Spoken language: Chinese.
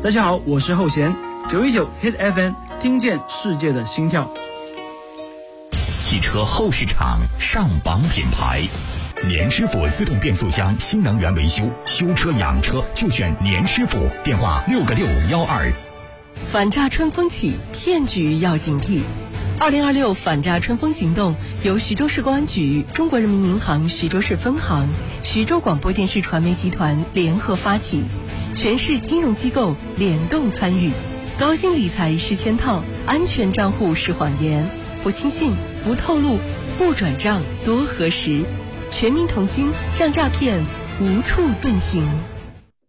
大家好，我是后弦，919 Hit FM， 听见世界的心跳。 汽车后市场上榜品牌，年师傅自动变速箱新能源维修，修车养车就选年师傅，电话6个612。 反诈春风起，骗局要警惕。2026反诈春风行动由徐州市公安局、中国人民银行徐州市分行、徐州广播电视传媒集团联合发起，全市金融机构联动参与。高薪理财是圈套，安全账户是谎言，不轻信，不透露，不转账，多核实。全民同心，让诈骗无处遁形。